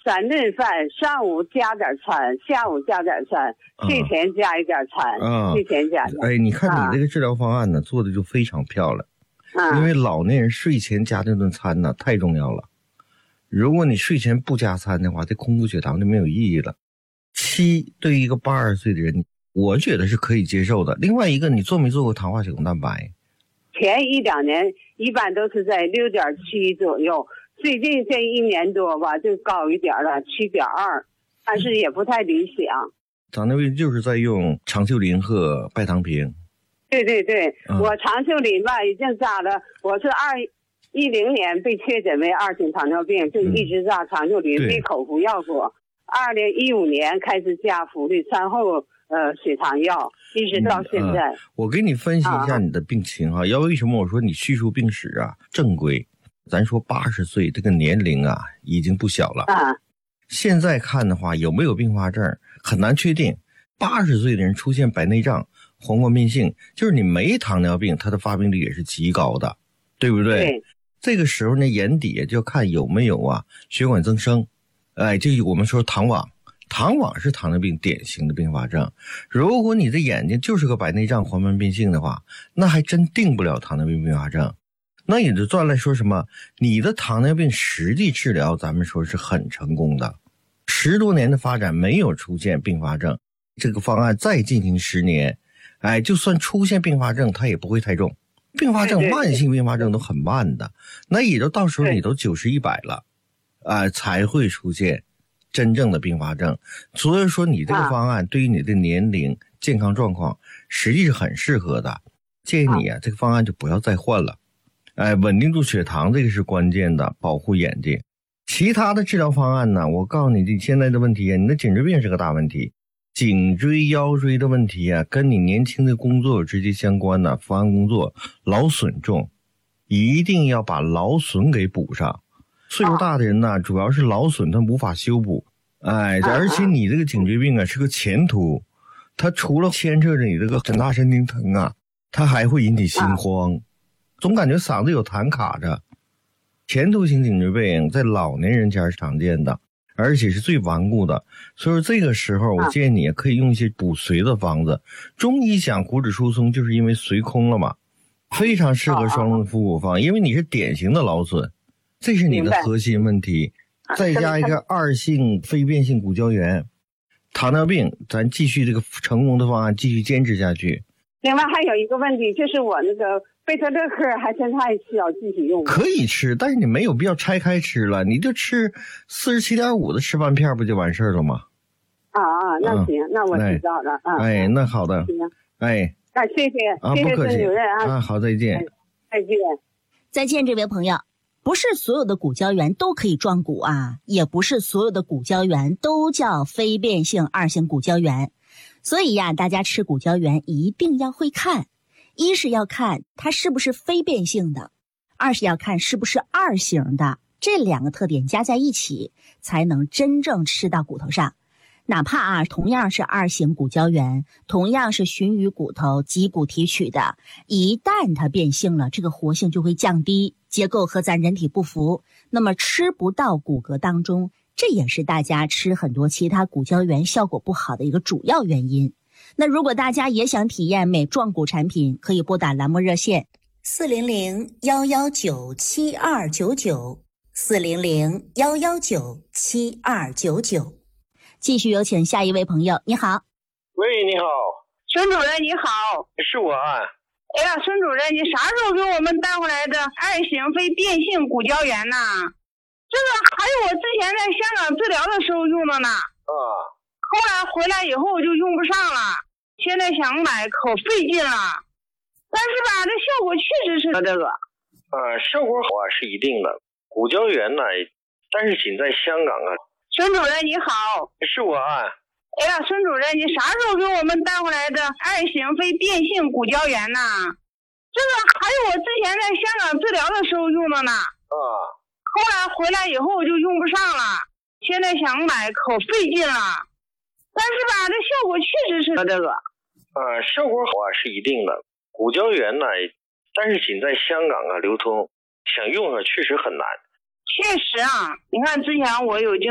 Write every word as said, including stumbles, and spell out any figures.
三顿饭，上午加点餐，下午加点餐，睡前加一点餐， 啊、 睡前加。 哎，你看你这个治疗方案呢，啊、做的就非常漂亮。啊、因为老年人睡前加这顿餐呢太重要了。如果你睡前不加餐的话，这空腹血糖就没有意义了。七对于一个八十岁的人，我觉得是可以接受的。另外一个，你做没做过糖化血红蛋白？ 前一两年一般都是在六点七左右，最近这一年多吧就高一点了，七点二，但是也不太理想。 糖尿病就是在用长袖林和拜糖平。 对对对， 嗯、 我长袖林吧已经扎了，我是二一零年被确诊为二型糖尿病，就一直扎长袖林，没、嗯、口服药过。二零一五年开始加福利餐后呃血糖药，一直到现在。嗯呃、 我给你分析一下你的病情哈，要、啊、为什么我说你叙述病史啊正规？咱说八十岁这个年龄啊已经不小了啊。现在看的话，有没有并发症很难确定。八十岁的人出现白内障、黄冠变性，就是你没糖尿病，它的发病率也是极高的，对不对？ 对。 这个时候呢，眼底就要看有没有啊血管增生。哎，就我们说糖网，糖网是糖尿病典型的并发症。如果你的眼睛就是个白内障、黄斑变性的话，那还真定不了糖尿病并发症。那也就转来说什么，你的糖尿病实际治疗，咱们说是很成功的，十多年的发展没有出现并发症。这个方案再进行十年，哎，就算出现并发症，它也不会太重。并发症、慢性并发症都很慢的，那也就到时候你都九十一百了。啊、呃，才会出现真正的并发症。所以说你这个方案对于你的年龄、健康状况实际是很适合的，建议你啊，这个方案就不要再换了。哎，稳定住血糖这个是关键的，保护眼睛。其他的治疗方案呢，我告诉你，你现在的问题啊，你的颈椎病是个大问题，颈椎腰椎的问题啊，跟你年轻的工作有直接相关的。伏案工作劳损重，一定要把劳损给补上。岁数大的人呢，主要是劳损他无法修补，哎，而且你这个颈椎病啊是个前突，它除了牵扯着你这个很大神经疼啊，它还会引起心慌，总感觉嗓子有痰卡着。前突型颈椎病在老年人家是常见的，而且是最顽固的，所以说这个时候我建议你可以用一些补髓的方子。中医讲骨质疏松就是因为髓空了嘛，非常适合双龙复骨方，因为你是典型的劳损。这是你的核心问题，再加一个二性非变性骨胶原，糖尿病，咱继续这个成功的方案继续坚持下去。 另外还有一个问题，就是我那个贝塔乐克还现在还需要继续用吗？ 可以吃，但是你没有必要拆开吃了，你就吃 四十七点五 的吃半片不就完事儿了吗？ 啊啊，那行、嗯、那我知道了啊。 哎，那好的。 行。 哎， 啊，谢谢， 啊， 谢谢孙主任啊。 啊，好，再见、哎。 再见。 再见，这位朋友。不是所有的骨胶原都可以壮骨啊，也不是所有的骨胶原都叫非变性二型骨胶原。所以呀，大家吃骨胶原一定要会看，一是要看它是不是非变性的，二是要看是不是二型的，这两个特点加在一起才能真正吃到骨头上。哪怕啊，同样是二型骨胶原，同样是循于骨头脊骨提取的，一旦它变性了，这个活性就会降低，结构和咱人体不符，那么吃不到骨骼当中，这也是大家吃很多其他骨胶原效果不好的一个主要原因。那如果大家也想体验美壮骨产品，可以拨打栏目热线四零零幺幺九七二九九四零零幺幺九七二九九。继续有请下一位朋友，你好。 喂，你好， 孙主任你好。 是我啊。 哎呀，孙主任，你啥时候给我们带回来的二型非变性骨胶原呢？这个还有我之前在香港治疗的时候用的呢。 啊。 后来回来以后就用不上了，现在想买可费劲了。但是吧，这效果确实是这个。 呃，效果好啊，是一定的。骨胶原呢，但是仅在香港啊。 孙主任你好。 是我啊。 哎呀，孙主任，你啥时候给我们带回来的二型非变性骨胶原呢？这个还有我之前在香港治疗的时候用的呢。 啊。 后来回来以后就用不上了，现在想买可费劲了。但是吧，这效果确实是这个。 呃，效果好啊，是一定的。骨胶原呢，但是仅在香港啊流通，想用啊确实很难。 确实啊，你看之前我有经